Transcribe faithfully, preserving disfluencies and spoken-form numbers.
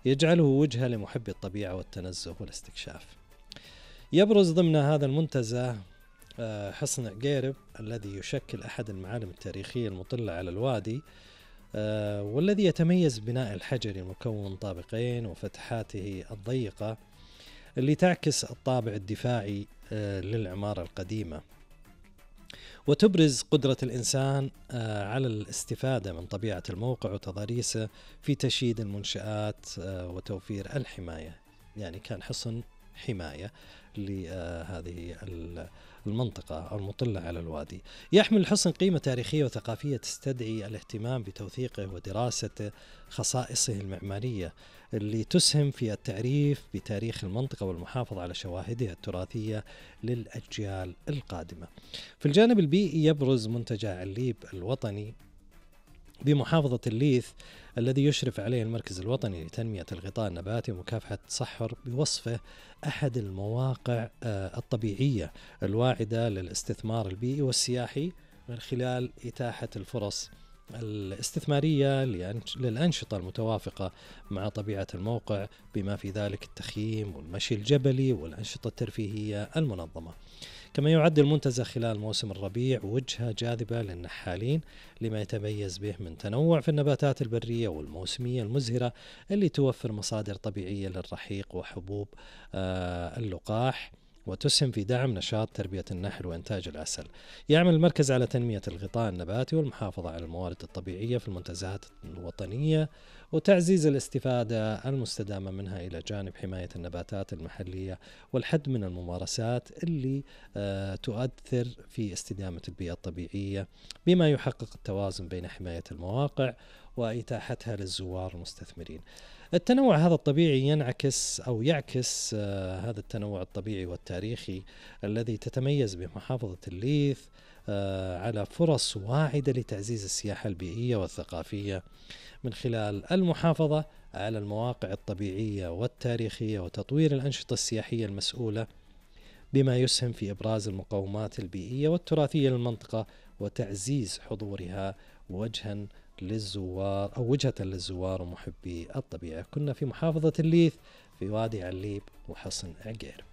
يجعله وجهة لمحبي الطبيعة والتنزه والاستكشاف. يبرز ضمن هذا المنتزه حصن عقيرب الذي يشكل أحد المعالم التاريخية المطلة على الوادي، والذي يتميز بناء الحجري المكون طابقين وفتحاته الضيقة اللي تعكس الطابع الدفاعي للعمارة القديمة، وتبرز قدرة الإنسان على الاستفادة من طبيعة الموقع وتضاريسه في تشييد المنشآت وتوفير الحماية. يعني كان حصن حماية لهذه المنطقة المطلة على الوادي. يحمل الحصن قيمة تاريخية وثقافية تستدعي الاهتمام بتوثيقه ودراسة خصائصه المعمارية اللي تسهم في التعريف بتاريخ المنطقة والمحافظة على شواهدها التراثية للأجيال القادمة. في الجانب البيئي يبرز منتجع عليب الوطني بمحافظة الليث الذي يشرف عليه المركز الوطني لتنمية الغطاء النباتي ومكافحة التصحر بوصفه أحد المواقع الطبيعية الواعدة للاستثمار البيئي والسياحي من خلال إتاحة الفرص الاستثمارية للأنشطة المتوافقة مع طبيعة الموقع، بما في ذلك التخييم والمشي الجبلي والأنشطة الترفيهية المنظمة. كما يعد المنتزه خلال موسم الربيع وجهة جاذبة للنحالين لما يتميز به من تنوع في النباتات البرية والموسمية المزهرة اللي توفر مصادر طبيعية للرحيق وحبوب آه اللقاح، وتسهم في دعم نشاط تربية النحل وإنتاج العسل. يعمل المركز على تنمية الغطاء النباتي والمحافظة على الموارد الطبيعية في المنتزهات الوطنية وتعزيز الاستفادة المستدامة منها، إلى جانب حماية النباتات المحلية والحد من الممارسات اللي آه تؤثر في استدامة البيئة الطبيعية، بما يحقق التوازن بين حماية المواقع وإتاحتها للزوار المستثمرين. التنوع هذا الطبيعي ينعكس أو يعكس آه هذا التنوع الطبيعي والتاريخي الذي تتميز به محافظة الليث آه على فرص واعدة لتعزيز السياحة البيئية والثقافية من خلال المحافظة على المواقع الطبيعية والتاريخية وتطوير الأنشطة السياحية المسؤولة، بما يسهم في إبراز المقومات البيئية والتراثية للمنطقة وتعزيز حضورها وجها للزوار أو وجهة للزوار ومحبي الطبيعة. كنا في محافظة الليث في وادي عليب وحصن عقيرب.